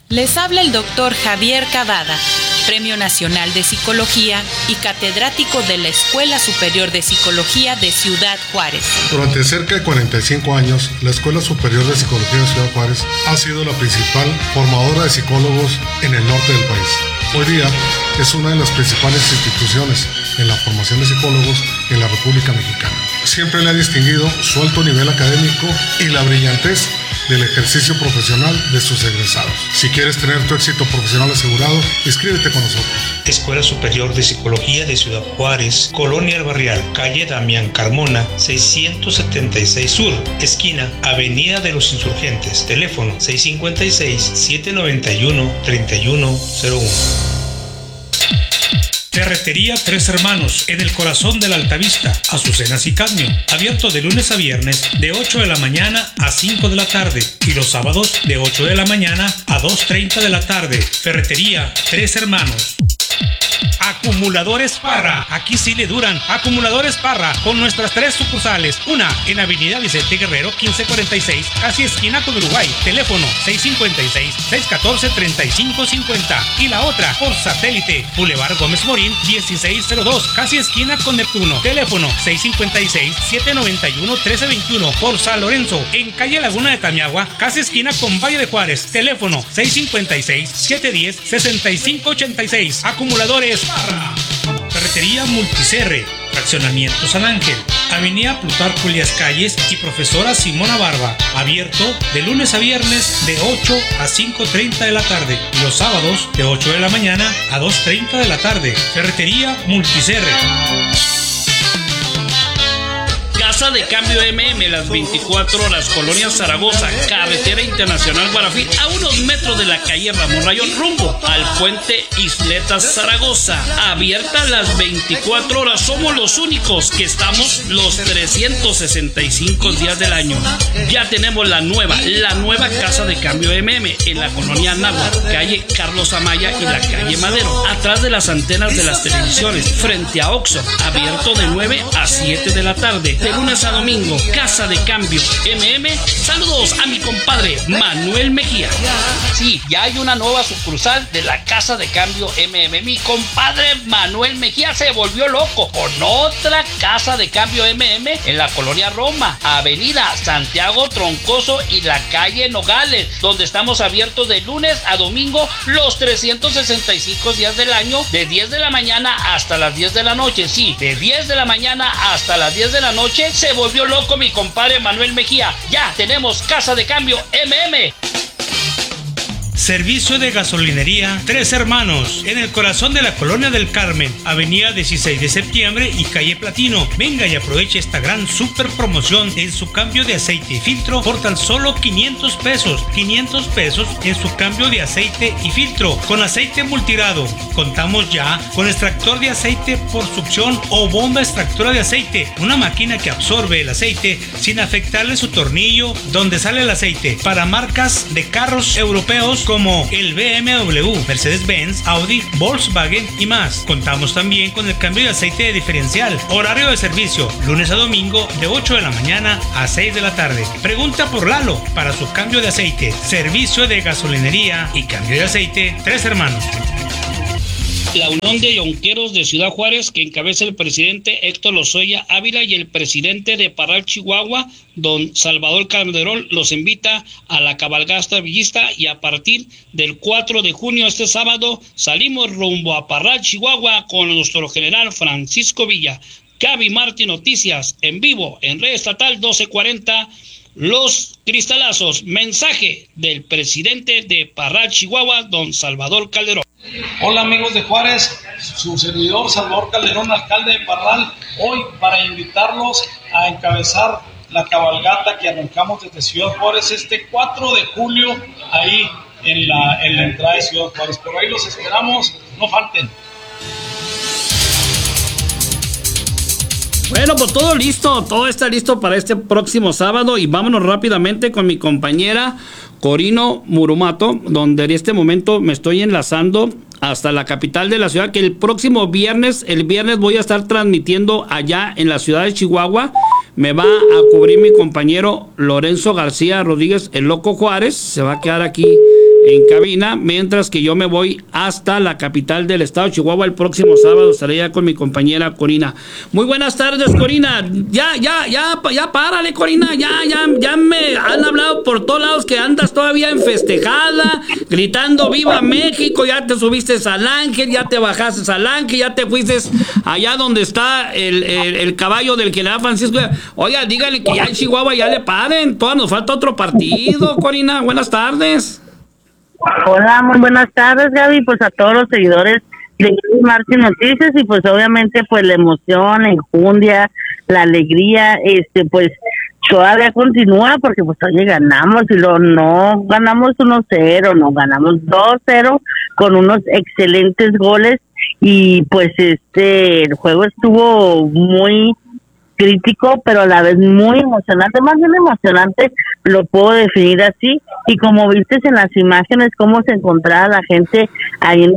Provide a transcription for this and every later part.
Les habla el doctor Javier Cavada, Premio Nacional de Psicología y catedrático de la Escuela Superior de Psicología de Ciudad Juárez. Durante cerca de 45 años, la Escuela Superior de Psicología de Ciudad Juárez ha sido la principal formadora de psicólogos en el norte del país. Hoy día es una de las principales instituciones en la formación de psicólogos en la República Mexicana. Siempre le ha distinguido su alto nivel académico y la brillantez del ejercicio profesional de sus egresados. Si quieres tener tu éxito profesional asegurado, inscríbete con nosotros. Escuela Superior de Psicología de Ciudad Juárez, Colonia El Barrial, calle Damián Carmona, 676 Sur, esquina Avenida de los Insurgentes, teléfono 656-791-3101. Ferretería Tres Hermanos, en el corazón de la Altavista, Azucenas y Cadmio, abierto de lunes a viernes de 8 de la mañana a 5 de la tarde y los sábados de 8 de la mañana a 2:30 de la tarde. Ferretería Tres Hermanos. Acumuladores Parra, aquí sí le duran. Acumuladores Parra, con nuestras 3 sucursales, una en Avenida Vicente Guerrero 1546, casi esquina con Uruguay, teléfono 656-614-3550, y la otra por satélite, Boulevard Gómez Morín 1602, casi esquina con Neptuno, teléfono 656-791-1321, por San Lorenzo, en calle Laguna de Tamiagua, casi esquina con Valle de Juárez, teléfono 656-710-6586. Acumuladores Parra. Ferretería Multicerre, Fraccionamiento San Ángel, Avenida Plutarco Elías Calles y Profesora Simona Barba, abierto de lunes a viernes de 8 a 5:30 de la tarde y los sábados de 8 de la mañana a 2:30 de la tarde. Ferretería Multicerre. Casa de Cambio MM, las 24 horas, Colonia Zaragoza, Carretera Internacional Guarafí, a unos metros de la calle Ramón Rayón, rumbo al puente Isletas Zaragoza. Abierta las 24 horas, somos los únicos que estamos los 365 días del año. Ya tenemos la nueva Casa de Cambio MM en la colonia Anáhuac, calle Carlos Amaya y la calle Madero, atrás de las antenas de las televisiones, frente a Oxxo, abierto de 9 a 7 de la tarde. De lunes a domingo, Casa de Cambio MM. Saludos a mi compadre Manuel Mejía. Sí, ya hay una nueva sucursal de la Casa de Cambio MM. Mi compadre Manuel Mejía se volvió loco con otra Casa de Cambio MM en la colonia Roma, Avenida Santiago Troncoso y la calle Nogales, donde estamos abiertos de lunes a domingo los 365 días del año, de 10 de la mañana hasta las 10 de la noche. Sí, de 10 de la mañana hasta las 10 de la noche. Se volvió loco mi compadre Manuel Mejía. Ya tenemos Casa de Cambio MM. Servicio de gasolinería Tres Hermanos, en el corazón de la Colonia del Carmen, Avenida 16 de Septiembre y calle Platino. Venga y aproveche esta gran super promoción en su cambio de aceite y filtro por tan solo 500 pesos. 500 pesos en su cambio de aceite y filtro con aceite multirado. Contamos ya con extractor de aceite por succión o bomba extractora de aceite, una máquina que absorbe el aceite sin afectarle su tornillo donde sale el aceite, para marcas de carros europeos como el BMW, Mercedes-Benz, Audi, Volkswagen y más. Contamos también con el cambio de aceite de diferencial. Horario de servicio, lunes a domingo de 8 de la mañana a 6 de la tarde. Pregunta por Lalo para su cambio de aceite. Servicio de gasolinería y cambio de aceite Tres Hermanos. La Unión de Yonqueros de Ciudad Juárez, que encabeza el presidente Héctor Lozoya Ávila, y el presidente de Parral, Chihuahua, don Salvador Calderón, los invita a la cabalgata villista, y a partir del 4 de junio, este sábado, salimos rumbo a Parral, Chihuahua, con nuestro general Francisco Villa. Gaby Martí Noticias, en vivo, en Red Estatal 1240, Los Cristalazos. Mensaje del presidente de Parral, Chihuahua, don Salvador Calderón. Hola amigos de Juárez, su servidor Salvador Calderón, alcalde de Parral, hoy para invitarlos a encabezar la cabalgata que arrancamos desde Ciudad Juárez este 4 de julio, ahí en la entrada de Ciudad Juárez. Por ahí los esperamos, no falten. Bueno, pues todo listo, todo está listo para este próximo sábado, y vámonos rápidamente con mi compañera Corino Murumato, donde en este momento me estoy enlazando hasta la capital de la ciudad, que el próximo viernes, voy a estar transmitiendo allá en la ciudad de Chihuahua. Me va a cubrir mi compañero Lorenzo García Rodríguez, el Loco Juárez. Se va a quedar aquí en cabina, mientras que yo me voy hasta la capital del estado de Chihuahua el próximo sábado. Estaré ya con mi compañera Corina. Muy buenas tardes, Corina. Ya párale, Corina. Ya me han hablado por todos lados que andas todavía en festejada, gritando ¡Viva México! Ya te subiste al Ángel, ya te bajaste al Ángel, ya te fuiste allá donde está el caballo del general Francisco. Oiga, dígale que ya en Chihuahua ya le paren. Todavía nos falta otro partido, Corina. Buenas tardes. Hola, muy buenas tardes, Gaby. Pues a todos los seguidores de Martín Noticias, y pues obviamente pues la emoción, la enjundia, la alegría, pues todavía continúa, porque pues oye, ganamos, y no ganamos 1-0, no ganamos 2-0 con unos excelentes goles, y pues el juego estuvo muy crítico, pero a la vez muy emocionante, más bien emocionante, lo puedo definir así. Y como viste en las imágenes, cómo se encontraba la gente ahí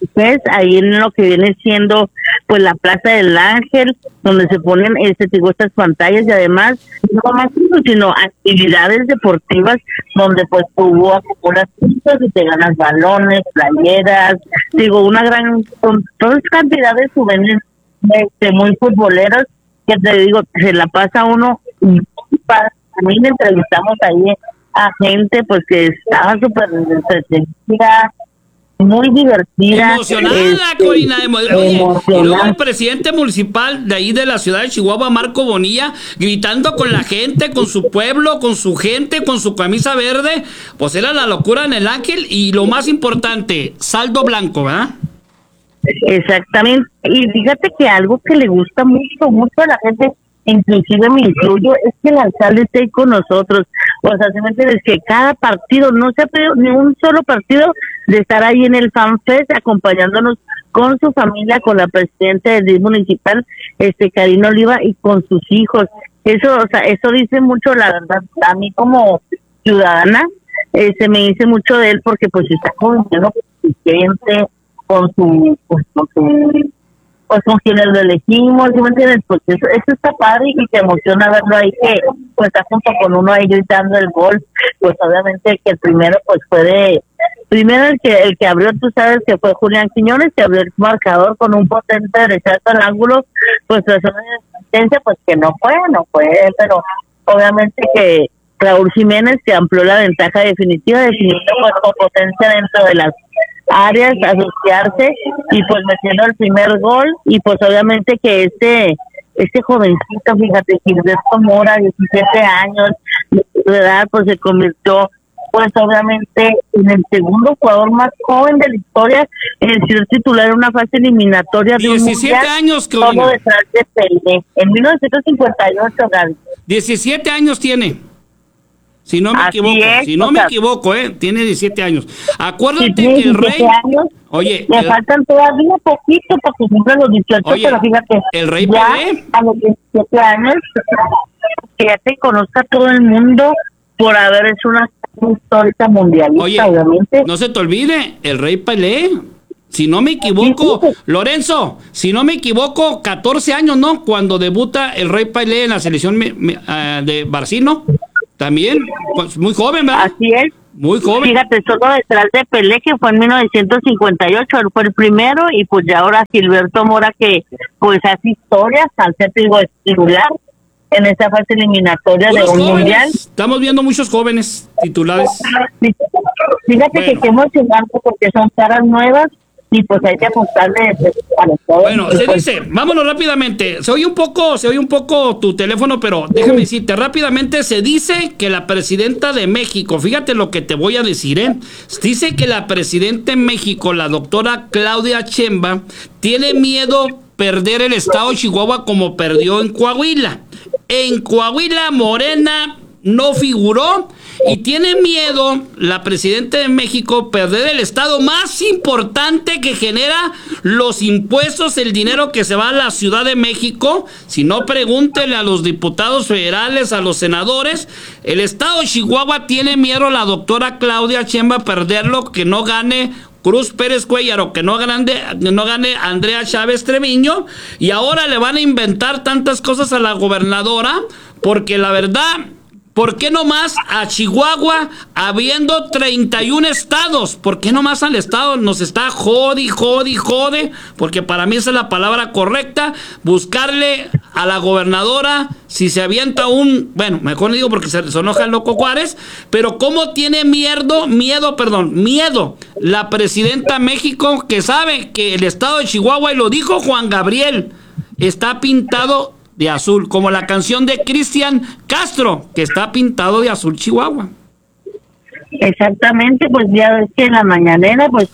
en lo que viene siendo pues la Plaza del Ángel, donde se ponen estas pantallas, y además no más eso, sino actividades deportivas donde pues hubo acumulaciones y te ganas balones, playeras, una gran, con todas cantidades de souvenirs muy futboleros, que te digo, se la pasa uno. También entrevistamos ahí a gente pues que estaba súper entretenida, muy divertida, emocionada, Corina. Oye, y luego el presidente municipal de ahí de la ciudad de Chihuahua, Marco Bonilla, gritando con la gente, con su pueblo, con su gente, con su camisa verde. Pues era la locura en el Ángel, y lo más importante, saldo blanco, ¿verdad? Exactamente. Y fíjate que algo que le gusta mucho a la gente, inclusive me incluyo, es que el alcalde esté con nosotros. O sea, se me entiende, que cada partido, no se ha perdido ni un solo partido de estar ahí en el FanFest, acompañándonos con su familia, con la presidenta del DIF municipal, Karina Oliva, y con sus hijos. Eso dice mucho, la verdad, a mí como ciudadana, me dice mucho de él, porque pues está conviviendo con su gente, con quienes lo elegimos, ¿sí me entiendes? Pues eso está padre, y te emociona verlo ahí, que pues está junto con uno ahí gritando el gol. Pues obviamente que el primero pues fue el que abrió, tú sabes que fue Julián Quiñones, que abrió el marcador con un potente derechazo al ángulo, pues la zona de asistencia, pues que no fue, pero obviamente que Raúl Jiménez, que amplió la ventaja definitiva, definiendo pues con potencia dentro de las áreas, asociarse, y pues metiendo el primer gol. Y pues obviamente que este jovencito, fíjate, Gilberto Mora, 17 años de edad, pues se convirtió pues obviamente en el segundo jugador más joven de la historia en ser titular en una fase eliminatoria de un mundial. 17 años, todo detrás de Pelé, en 1958, Gaby. 17 años tiene. Si no me equivoco, tiene 17 años. Acuérdate que el Rey... Años, oye, le faltan todavía poquito para que cumpla los 18, pero fíjate, el Rey ya Pelé, a los 17 años, que ya te conozca todo el mundo por haber hecho una histórica mundialista. Oye, obviamente. No se te olvide, el Rey Pelé, si no me equivoco, Lorenzo, si no me equivoco, 14 años, ¿no? Cuando debuta el Rey Pelé en la selección de Barcino. También, pues muy joven, ¿verdad? Así es. Muy joven. Fíjate, solo detrás de Pelé, que fue en 1958, él fue el primero, y pues ya ahora Gilberto Mora, que pues hace historias al ser titular en esa fase eliminatoria de un mundial. Estamos viendo muchos jóvenes titulares. Fíjate que qué emocionante, porque son caras nuevas, y pues hay que apostarle a los jóvenes. Bueno, se dice, vámonos rápidamente. Se oye un poco tu teléfono, pero déjame decirte rápidamente, se dice que la presidenta de México, fíjate lo que te voy a decir, dice que la presidenta de México, la doctora Claudia Sheinbaum, tiene miedo perder el estado de Chihuahua como perdió en Coahuila. En Coahuila, Morena no figuró, y tiene miedo la presidenta de México perder el estado más importante que genera los impuestos, el dinero que se va a la Ciudad de México. Si no, pregúntele a los diputados federales, a los senadores. El estado de Chihuahua tiene miedo la doctora Claudia Sheinbaum perderlo, que no gane Cruz Pérez Cuellar o que no gane Andrea Chávez Treviño, y ahora le van a inventar tantas cosas a la gobernadora, porque la verdad, ¿Por qué nomás a Chihuahua, habiendo 31 estados? ¿Por qué nomás al estado nos está jode? Porque para mí esa es la palabra correcta. Buscarle a la gobernadora, si se avienta bueno, mejor no digo porque se enoja el loco Juárez, pero cómo tiene miedo la presidenta México, que sabe que el estado de Chihuahua, y lo dijo Juan Gabriel, está pintado de azul, como la canción de Cristian Castro, que está pintado de azul Chihuahua. Exactamente, pues ya ves que en la mañanera, pues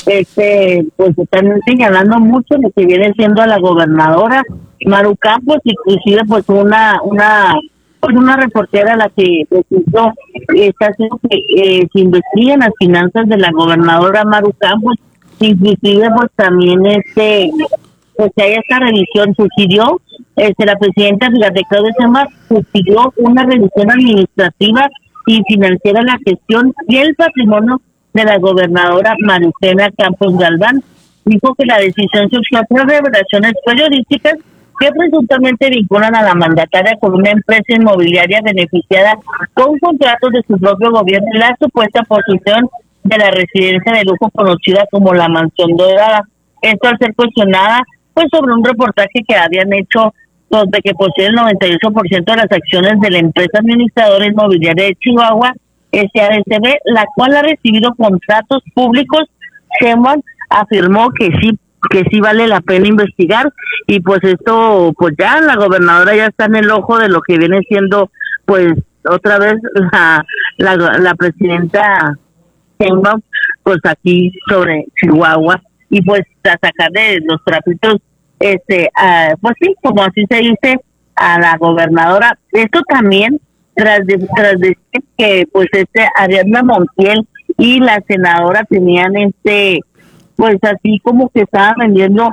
están señalando mucho lo que viene siendo a la gobernadora Maru Campos, inclusive pues una reportera a la que está haciendo que se investiguen las finanzas de la gobernadora Maru Campos, inclusive pues también pues que haya esta revisión. Sugirió la presidenta, fíjate, Claudia Sheinbaum sugirió una revisión administrativa y financiera en la gestión y el patrimonio de la gobernadora Marucena Campos Galván. Dijo que la decisión surgió tras revelaciones periodísticas que presuntamente vinculan a la mandataria con una empresa inmobiliaria beneficiada con contratos de su propio gobierno y la supuesta posesión de la residencia de lujo conocida como la Mansión Dorada. Esto al ser cuestionada pues sobre un reportaje que habían hecho de que posee el 98% de las acciones de la empresa administradora inmobiliaria de Chihuahua, SADCB, la cual ha recibido contratos públicos. Sheinbaum afirmó que sí vale la pena investigar, y pues esto, pues ya la gobernadora ya está en el ojo de lo que viene siendo pues otra vez la presidenta Sheinbaum, pues aquí sobre Chihuahua, y pues a sacar de los trapitos, pues sí, como así se dice, a la gobernadora. Esto también tras decir que pues Ariadna Montiel y la senadora tenían pues así como que estaban vendiendo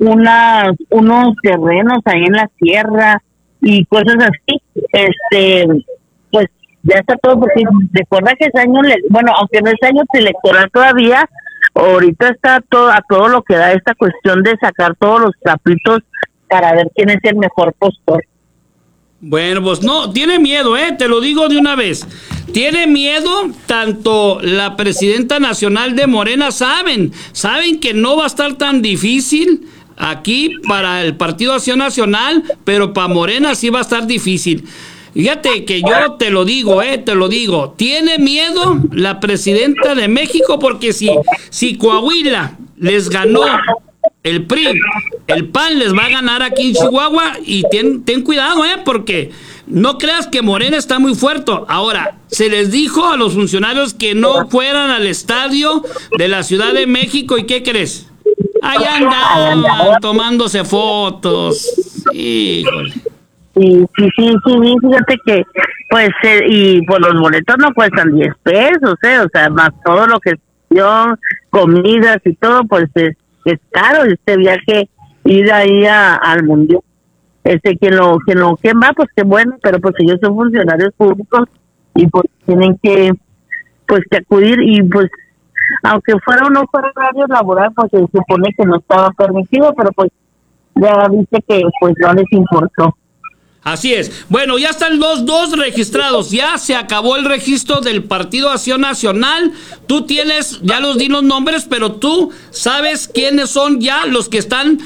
unos terrenos ahí en la sierra y cosas así. Pues ya está todo, porque recuerda que ese año, aunque no es año electoral todavía, ahorita está a todo lo que da esta cuestión de sacar todos los trapitos para ver quién es el mejor postor. Bueno, pues no, tiene miedo, te lo digo de una vez. Tiene miedo, tanto la presidenta nacional de Morena, saben que no va a estar tan difícil aquí para el Partido Acción Nacional, pero para Morena sí va a estar difícil. Fíjate que yo te lo digo, tiene miedo la presidenta de México, porque si Coahuila les ganó el PRI, el PAN les va a ganar aquí en Chihuahua, y ten cuidado, porque no creas que Morena está muy fuerte. Ahora, se les dijo a los funcionarios que no fueran al estadio de la Ciudad de México, ¿y qué crees? Allá andaban tomándose fotos. Híjole. Sí, fíjate que pues y pues los boletos no cuestan 10 pesos, o sea, más todo lo que dio, comidas y todo, pues es caro este viaje, ir ahí al mundial. Quien va, pues qué bueno, pero pues ellos son funcionarios públicos y pues tienen que acudir, y pues aunque fuera o no fuera horario laboral, pues se supone que no estaba permitido, pero pues ya dice que pues no les importó. Así es. Bueno, ya están los dos registrados. Ya se acabó el registro del Partido Acción Nacional. Tú tienes, ya los di los nombres, pero tú sabes quiénes son ya los que están